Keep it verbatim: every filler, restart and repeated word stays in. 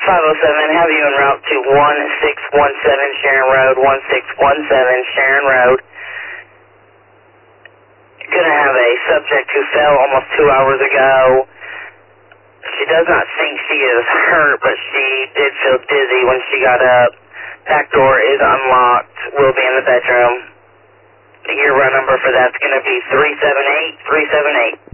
five oh seven, have you en route to one six one seven Sharon Road, one six one seven Sharon Road. Gonna have a subject who fell almost two hours ago. She does not think she is hurt, but she did feel dizzy when she got up. Back door is unlocked. Will be in the bedroom. The year run number for that's going to be three seven eight three seven eight.